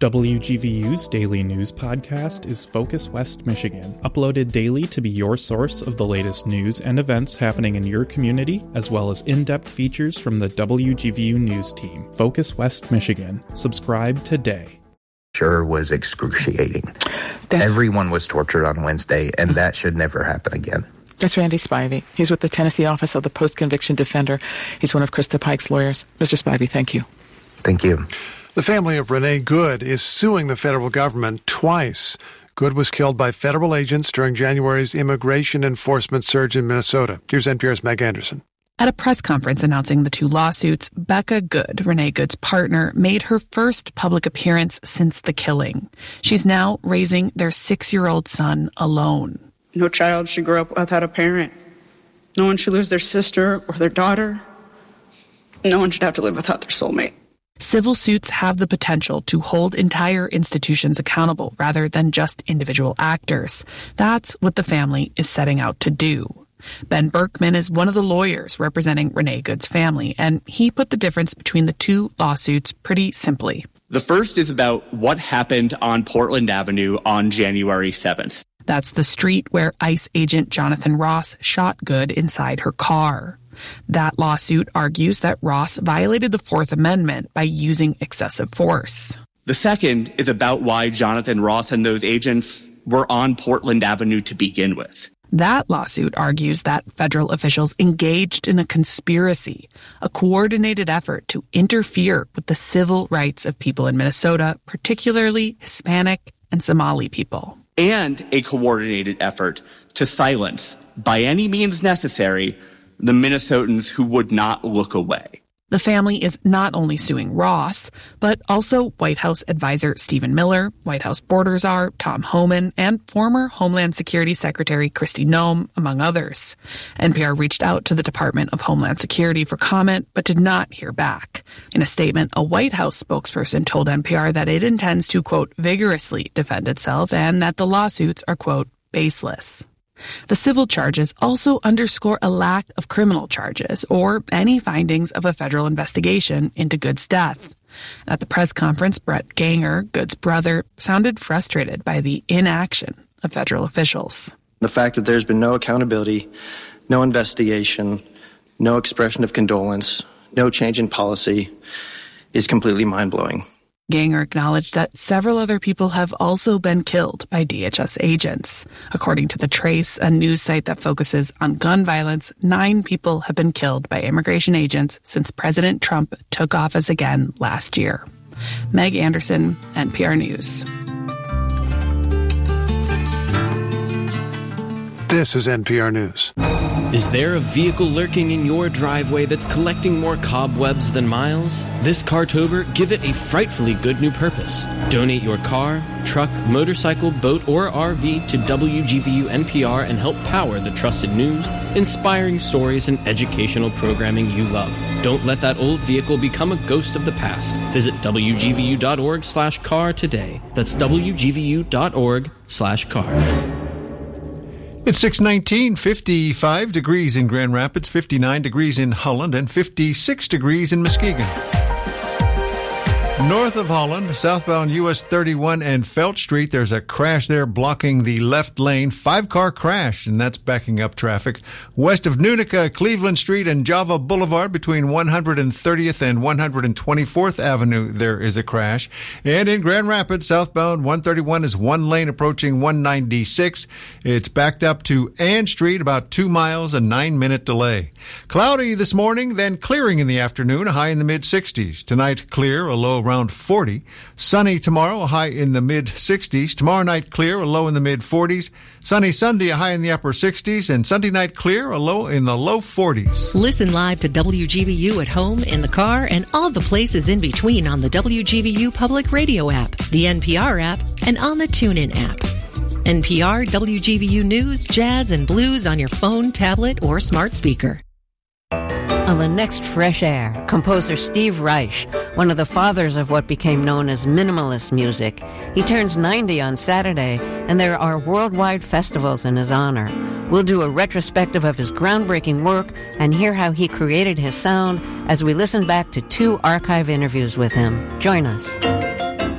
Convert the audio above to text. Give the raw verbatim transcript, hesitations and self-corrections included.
W G V U's daily news podcast is Focus West Michigan, uploaded daily to be your source of the latest news and events happening in your community, as well as in-depth features from the W G V U news team. Focus West Michigan. Subscribe today. Sure was excruciating. That's, Everyone was tortured on Wednesday, and that should never happen again. That's Randy Spivey. He's with the Tennessee Office of the Post-Conviction Defender. He's one of Krista Pike's lawyers. Mister Spivey, thank you. Thank you. The family of Renee Good is suing the federal government twice. Good was killed by federal agents during January's immigration enforcement surge in Minnesota. Here's N P R's Meg Anderson. At a press conference announcing the two lawsuits, Becca Good, Renee Good's partner, made her first public appearance since the killing. She's now raising their six-year-old son alone. No child should grow up without a parent. No one should lose their sister or their daughter. No one should have to live without their soulmate. Civil suits have the potential to hold entire institutions accountable rather than just individual actors. That's what the family is setting out to do. Ben Berkman is one of the lawyers representing Renee Good's family, and he put the difference between the two lawsuits pretty simply. The first is about what happened on Portland Avenue on January seventh. That's the street where ICE agent Jonathan Ross shot Good inside her car. That lawsuit argues that Ross violated the Fourth Amendment by using excessive force. The second is about why Jonathan Ross and those agents were on Portland Avenue to begin with. That lawsuit argues that federal officials engaged in a conspiracy, a coordinated effort to interfere with the civil rights of people in Minnesota, particularly Hispanic and Somali people. And a coordinated effort to silence, by any means necessary, the Minnesotans who would not look away. The family is not only suing Ross, but also White House advisor Stephen Miller, White House border czar Tom Homan, and former Homeland Security Secretary Kristi Noem, among others. N P R reached out to the Department of Homeland Security for comment, but did not hear back. In a statement, a White House spokesperson told N P R that it intends to, quote, vigorously defend itself and that the lawsuits are, quote, baseless. The civil charges also underscore a lack of criminal charges or any findings of a federal investigation into Good's death. At the press conference, Brett Ganger, Good's brother, sounded frustrated by the inaction of federal officials. The fact that there's been no accountability, no investigation, no expression of condolence, no change in policy is completely mind-blowing. Ganger acknowledged that several other people have also been killed by D H S agents. According to The Trace, a news site that focuses on gun violence, nine people have been killed by immigration agents since President Trump took office again last year. Meg Anderson, N P R News. This is N P R News. Is there a vehicle lurking in your driveway that's collecting more cobwebs than miles? This Cartober, give it a frightfully good new purpose. Donate your car, truck, motorcycle, boat, or R V to W G V U N P R and help power the trusted news, inspiring stories, and educational programming you love. Don't let that old vehicle become a ghost of the past. Visit W G V U dot org slash car today. That's W G V U dot org slash car. It's six nineteen, fifty-five degrees in Grand Rapids, fifty-nine degrees in Holland, and fifty-six degrees in Muskegon. North of Holland, southbound U S thirty-one and Felt Street, there's a crash there blocking the left lane. Five-car crash, and that's backing up traffic. West of Nunica, Cleveland Street and Java Boulevard between one hundred thirtieth and one hundred twenty-fourth Avenue, there is a crash. And in Grand Rapids, southbound one thirty-one is one lane approaching one ninety-six. It's backed up to Ann Street, about two miles, a nine-minute delay. Cloudy this morning, then clearing in the afternoon, a high in the mid-sixties. Tonight, clear, a low around forty. Sunny tomorrow, a high in the mid-sixties. Tomorrow night, clear, a low in the mid-forties. Sunny Sunday, a high in the upper sixties. And Sunday night, clear, a low in the low forties. Listen live to W G V U at home, in the car, and all the places in between on the W G V U Public Radio app, the N P R app, and on the TuneIn app. N P R, W G V U News, Jazz, and Blues on your phone, tablet, or smart speaker. On the next Fresh Air, composer Steve Reich, one of the fathers of what became known as minimalist music. He turns ninety on Saturday, and there are worldwide festivals in his honor. We'll do a retrospective of his groundbreaking work and hear how he created his sound as we listen back to two archive interviews with him. Join us.